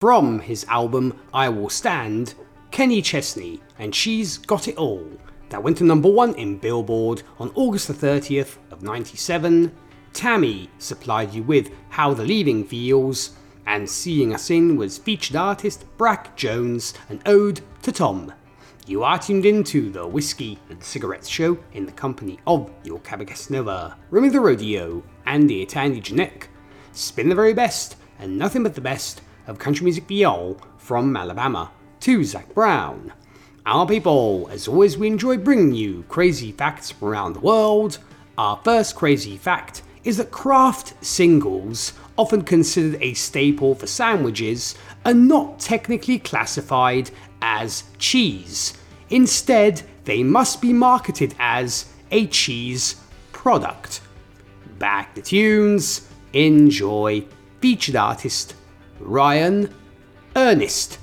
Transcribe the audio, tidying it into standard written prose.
From his album I Will Stand, Kenny Chesney and She's Got It All, that went to number 1 in Billboard on August the 30th of 97. Tammy supplied you with How the Leaving Feels, and Seeing Us In was featured artist Brack Jones, an ode to Tom. You are tuned into the Whiskey and Cigarettes Show in the company of your Cabagasnova, Remy the Rodeo, Andy at Andy Janek. Spin the very best and nothing but the best of country music viol from Alabama to Zac Brown. Our people, as always, we enjoy bringing you crazy facts from around the world. Our first crazy fact is that Kraft singles, often considered a staple for sandwiches, are not technically classified as cheese. Instead, they must be marketed as a cheese product. Back to tunes, enjoy. Featured artist Ryan Ernest.